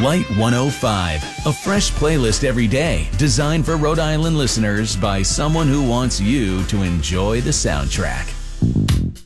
Light 105, a fresh playlist every day designed for Rhode Island listeners by someone who wants you to enjoy the soundtrack.